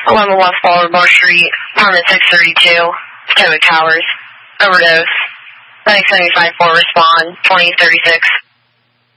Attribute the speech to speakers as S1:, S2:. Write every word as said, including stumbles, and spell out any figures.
S1: eleven West Boulevard Street, apartment six thirty-two, Potomac Towers. Overdose. nine seventy-five four respond, twenty thirty-six.